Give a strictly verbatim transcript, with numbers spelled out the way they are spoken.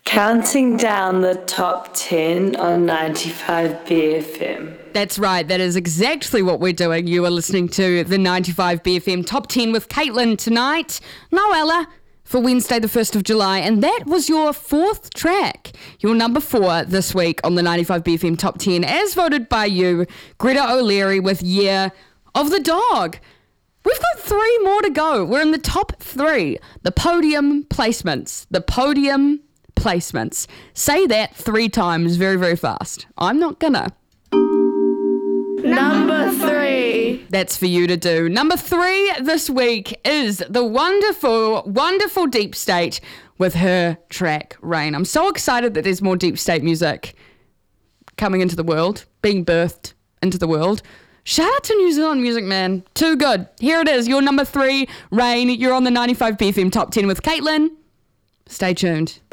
Counting down the top ten on ninety-five B F M. That's right. That is exactly what we're doing. You are listening to the ninety-five B F M Top ten with Caitlin tonight. Noella for Wednesday the first of July. And that was your fourth track. Your number four this week on the ninety-five B F M Top ten, as voted by you, Greta O'Leary with Year of the Dog. We've got three more to go. We're in the top three. The podium placements. The podium placements. Say that three times very, very fast. I'm not gonna. Number three. That's for you to do. Number three this week is the wonderful, wonderful Deep State with her track Rain. I'm so excited that there's more Deep State music coming into the world, being birthed into the world. Shout out to New Zealand music, man. Too good. Here it is, your number three, Rain. You're on the ninety-five B F M Top ten with Caitlin. Stay tuned.